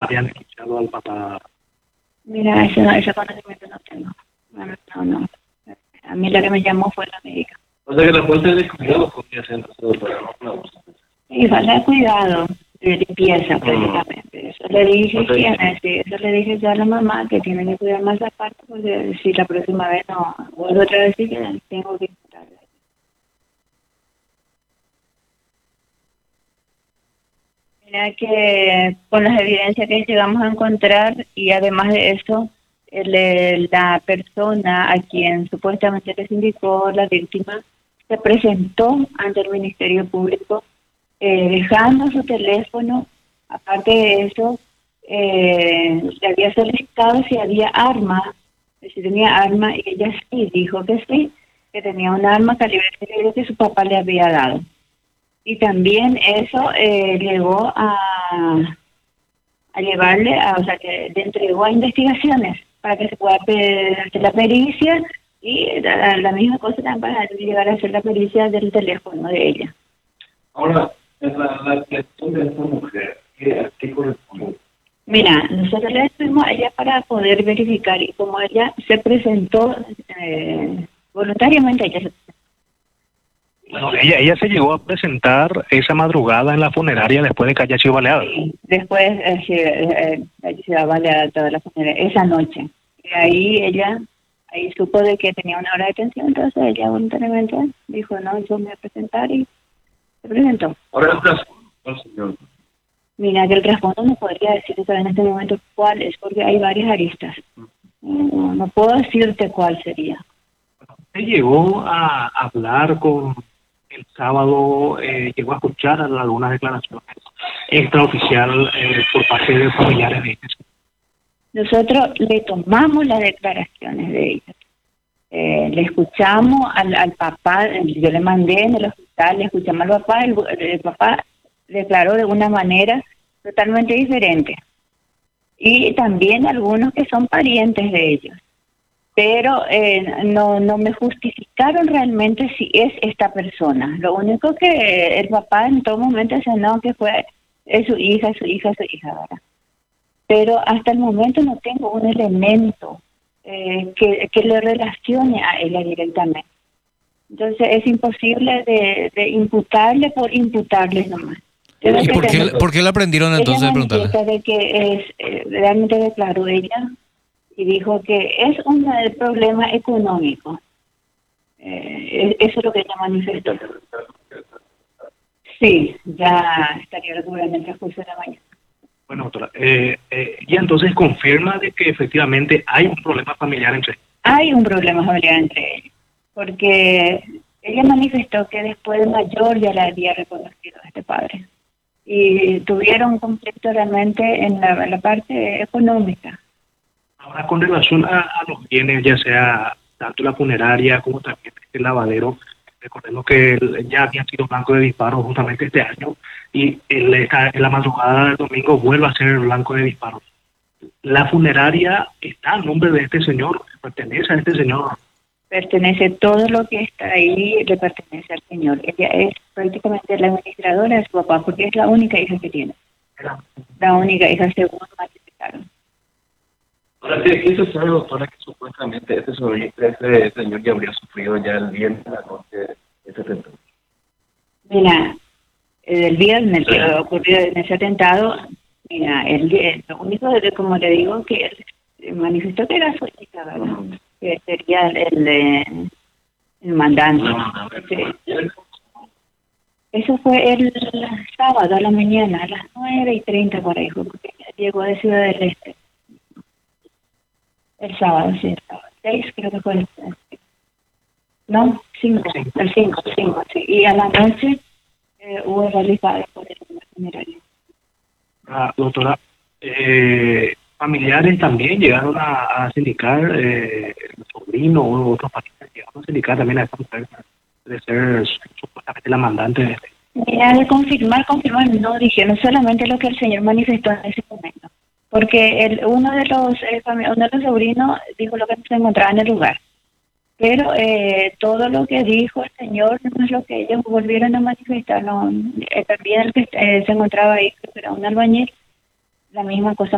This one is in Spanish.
hayan escuchado al papá. Mira, ese conocimiento no tengo. No. A mí la que me llamó fue la médica. O sea que la fuente de cuidado podría ser doctora, ¿no? Sí, falta de cuidado, de limpieza prácticamente. Eso le dije, eso le dije yo a la mamá, que tiene que cuidar más la parte, porque si la próxima vez no vuelvo otra vez, sí que tengo que cuidarla. Mira que con las evidencias que llegamos a encontrar y además de eso, la persona a quien supuestamente les indicó la víctima se presentó ante el Ministerio Público dejando su teléfono. Aparte de eso, le había solicitado si había arma, si tenía arma, y ella sí dijo que sí, que tenía un arma calibre 22 que su papá le había dado. Y también eso llegó a llevarle, o sea, que le entregó a investigaciones para que se pueda hacer la pericia y la misma cosa también para llegar a hacer la pericia del teléfono de ella. Ahora, la cuestión de esta mujer, ¿qué corresponde? Mira, nosotros le estuvimos a ella para poder verificar y como ella se presentó voluntariamente, ella se presentó. Bueno, ella se llegó a presentar esa madrugada en la funeraria después de que haya sido baleada. Sí, después se va a balear toda la funeraria, esa noche. Y ahí supo de que tenía una hora de detención, entonces ella voluntariamente dijo, no, yo me voy a presentar y se presentó. Ahora el trasfondo, señor. Mira, que el trasfondo no podría decirte en este momento cuál es, porque hay varias aristas. No puedo decirte cuál sería. ¿Usted llegó a hablar con el sábado, llegó a escuchar algunas declaraciones extraoficial por parte de familiares de ellos? Nosotros le tomamos las declaraciones de ellos. Le escuchamos al papá, yo le mandé en el hospital, le escuchamos al papá, el papá declaró de una manera totalmente diferente. Y también algunos que son parientes de ellos. Pero no me justificaron realmente si es esta persona. Lo único que el papá en todo momento dice, no, que es su hija, ¿verdad? Pero hasta el momento no tengo un elemento que le relacione a ella directamente. Entonces es imposible de imputarle por imputarles nomás. ¿Y por qué la prendieron entonces de preguntarle? De que realmente declaró ella y dijo que es un problema económico. Eso es lo que ella manifestó. Sí, ya estaría recuperando el transcurso de la mañana. Bueno, doctora, y entonces confirma de que efectivamente hay un problema familiar entre ellos. Hay un problema familiar entre ellos, porque ella manifestó que después de mayor ya la había reconocido a este padre. Y tuvieron un conflicto realmente en la parte económica. Ahora, con relación a los bienes, ya sea tanto la funeraria como también el lavadero, recordemos que él ya había sido blanco de disparos justamente este año y él en la madrugada del domingo vuelve a ser blanco de disparos. La funeraria está a nombre de este señor, pertenece a este señor. Pertenece, todo lo que está ahí le pertenece al señor. Ella es prácticamente la administradora de su papá, porque es la única hija que tiene. La única hija, según manifestaron. Ahora, ¿qué se sabe, doctora, que supuestamente este señor ya habría sufrido ya el viernes de la noche de ese atentado? Mira, el viernes que ocurrió en ese atentado, mira, lo único, como le digo, que él manifestó que era su hija, ¿verdad? Que sería el mandante. Sí. Eso fue el sábado a la mañana, a las 9:30 por ahí, porque llegó de Ciudad del Este. El sábado, sí, el sábado. 6 creo que fue no, 5, el 5, sí. Y a la noche hubo realizado por el funerario. Doctora, familiares también llegaron a sindicar, el sobrino o otros parientes llegaron a sindicar también a esta mujer de ser supuestamente la mandante de este. Mira, de confirmar, no dijeron solamente lo que el señor manifestó en ese momento. Porque uno de los sobrinos dijo lo que se encontraba en el lugar. Pero todo lo que dijo el señor no es lo que ellos volvieron a manifestar. No, también el que se encontraba ahí, que era un albañil, la misma cosa